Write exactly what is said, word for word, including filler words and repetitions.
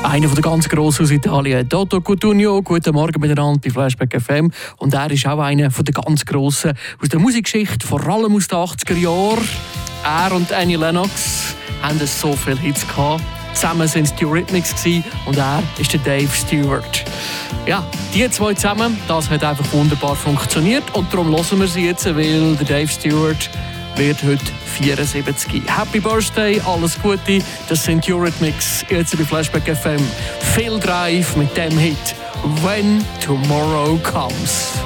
Einer der ganz Grossen aus Italien, Toto Cutugno. Guten Morgen miteinander bei Flashback F M. Und er ist auch einer der ganz Grossen aus der Musikgeschichte, vor allem aus den achtziger Jahren. Er und Annie Lennox haben so viele Hits gehabt. Zusammen waren es die Eurythmics und er ist der Dave Stewart. Ja, die zwei zusammen, das hat einfach wunderbar funktioniert. Und darum hören wir sie jetzt, weil der Dave Stewart wird heute vierundsiebzig. Happy Birthday, alles Gute. Das sind die Eurythmics, jetzt bei Flashback F M. Viel Drive mit dem Hit When Tomorrow Comes.